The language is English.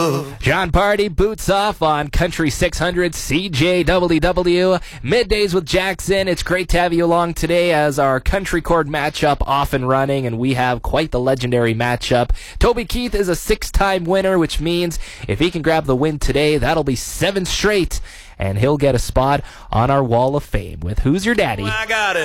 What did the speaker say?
John Party boots off on Country 600 CJWW. Middays with Jackson. It's great to have you along today as our country chord matchup off and running, and we have quite the legendary matchup. Toby Keith is a 6-time winner, which means if he can grab the win today, that'll be 7 straight, and he'll get a spot on our Wall of Fame with Who's Your Daddy? I got it.